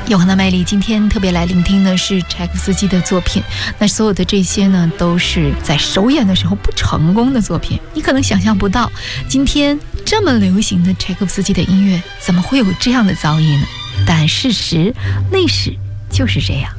永恒的魅力，今天特别来聆听的是柴可夫斯基的作品。那所有的这些呢，都是在首演的时候不成功的作品。你可能想象不到，今天这么流行的柴可夫斯基的音乐，怎么会有这样的遭遇呢？但事实，历史就是这样。